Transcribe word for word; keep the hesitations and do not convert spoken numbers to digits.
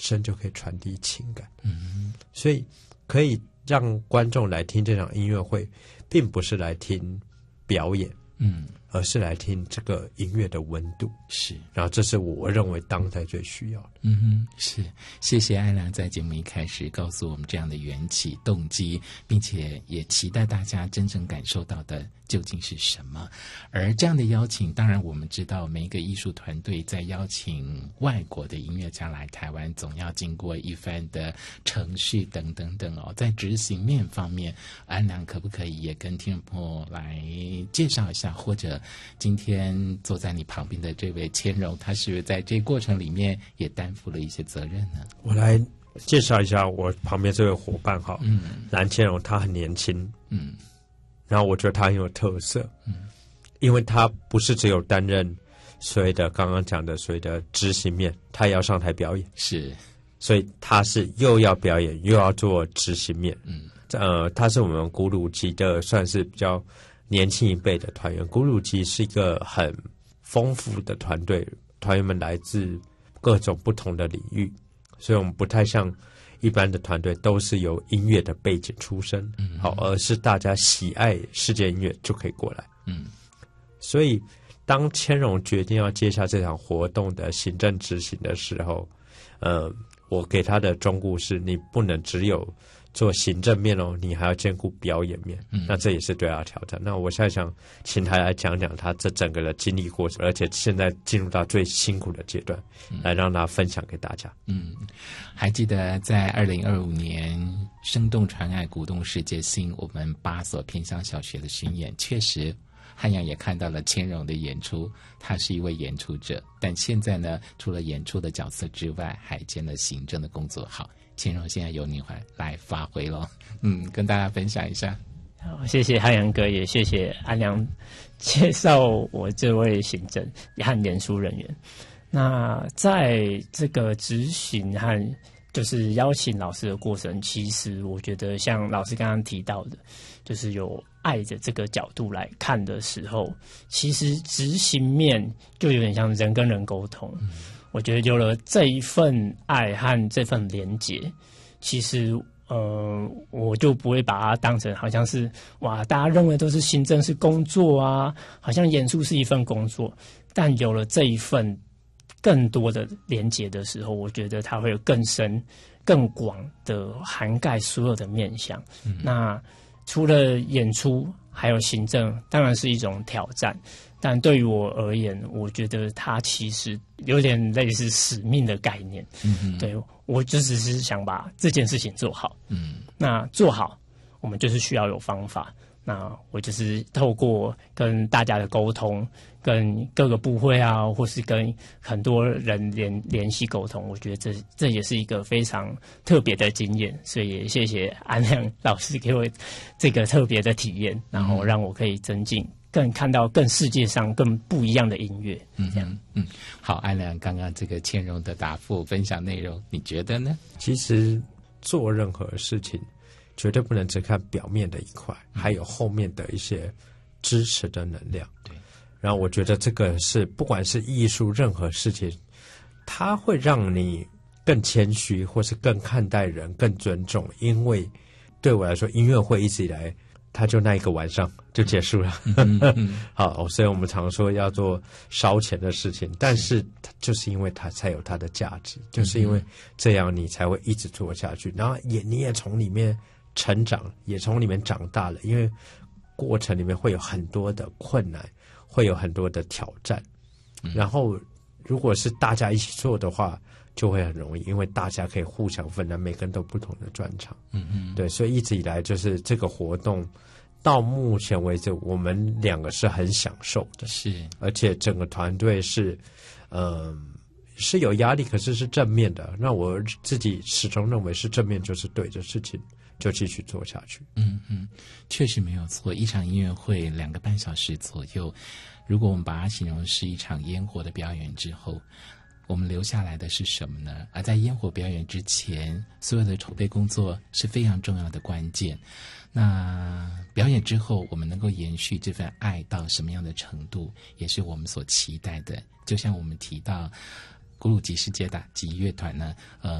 身就可以传递情感。嗯，所以可以让观众来听这场音乐会，并不是来听表演，嗯，而是来听这个音乐的温度。 是， 然后这是我认为当代最需要的。 嗯哼，是，谢谢艾良在节目一开始告诉我们这样的缘起动机，并且也期待大家真正感受到的究竟是什么。而这样的邀请，当然我们知道每一个艺术团队在邀请外国的音乐家来台湾，总要经过一番的程序等等等哦。在执行面方面，艾良可不可以也跟听众朋友来介绍一下，或者今天坐在你旁边的这位千荣，他是不是在这过程里面也担负了一些责任呢？ 我来介绍一下我旁边这位伙伴哈，嗯，蓝千荣，他很年轻，嗯，然后我觉得他很有特色，嗯，因为他不是只有担任所谓的刚刚讲的所谓的执行面，他也要上台表演， 是， 所以他是又要表演又要做执行面，嗯，呃，他是我们古鲁吉的算是比较年轻一辈的团员。古鲁吉是一个很丰富的团队，团员们来自各种不同的领域，所以我们不太像一般的团队都是由音乐的背景出身，嗯，好，而是大家喜爱世界音乐就可以过来，嗯，所以当千荣决定要接下这场活动的行政执行的时候，呃，我给他的忠告是，你不能只有做行政面哦，你还要兼顾表演面，嗯，那这也是对他的挑战。那我现在想请他来讲讲他这整个的经历过程，而且现在进入到最辛苦的阶段，嗯，来让他分享给大家。 嗯，还记得在二零二五年生动传爱鼓动世界新我们八所偏乡小学的巡演，确实汉阳也看到了千荣的演出，他是一位演出者，但现在呢，除了演出的角色之外，还兼了行政的工作。好，千荣现在由你来发挥咯，嗯，跟大家分享一下。 好，谢谢汉阳哥，也谢谢安良介绍我这位行政和演出人员。那在这个执行和就是邀请老师的过程，其实我觉得像老师刚刚提到的，就是有爱的这个角度来看的时候，其实执行面就有点像人跟人沟通，嗯，我觉得有了这一份爱和这份连结，其实呃，我就不会把它当成好像是哇，大家认为都是行政是工作啊，好像演出是一份工作，但有了这一份更多的连结的时候，我觉得它会有更深、更广的涵盖所有的面向。嗯，那除了演出，还有行政，当然是一种挑战。但对于我而言，我觉得它其实有点类似使命的概念。嗯，对，我就只是想把这件事情做好。嗯，那做好，我们就是需要有方法。那我就是透过跟大家的沟通，跟各个部会啊，或是跟很多人联联系沟通，我觉得这这也是一个非常特别的经验，所以也谢谢安良老师给我这个特别的体验，然后让我可以增进，更看到更世界上更不一样的音乐。嗯，这样， 嗯，好，安良刚刚这个千荣的答复分享内容，你觉得呢？ 其实做任何事情，绝对不能只看表面的一块，还有后面的一些支持的能量。对，然后我觉得这个是不管是艺术任何事情，它会让你更谦虚，或是更看待人，更尊重。因为对我来说，音乐会一直以来，它就那一个晚上就结束了。嗯嗯好，所以我们常说要做烧钱的事情，但是就是因为它才有它的价值，就是因为这样你才会一直做下去，然后也你也从里面成长，也从里面长大了，因为过程里面会有很多的困难，会有很多的挑战，嗯，然后如果是大家一起做的话，就会很容易，因为大家可以互相分担，每个人都有不同的专长。嗯嗯，对，所以一直以来就是这个活动，到目前为止，我们两个是很享受的， 是， 而且整个团队是，嗯、呃，是有压力，可是是正面的。那我自己始终认为是正面就是对的事情，就继续做下去。 嗯嗯，确实没有错。一场音乐会两个半小时左右，如果我们把它形容是一场烟火的表演之后，我们留下来的是什么呢？而在烟火表演之前，所有的筹备工作是非常重要的关键。那表演之后，我们能够延续这份爱到什么样的程度，也是我们所期待的。就像我们提到古鲁吉世界打击乐团呢，呃，